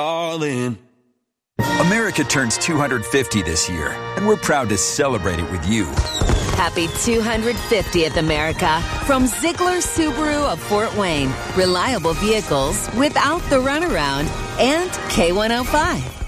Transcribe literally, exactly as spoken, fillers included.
all in. America turns two hundred fifty this year, and we're proud to celebrate it with you. Happy two hundred fiftieth, America. From Ziegler Subaru of Fort Wayne. Reliable vehicles without the runaround. And K one oh five.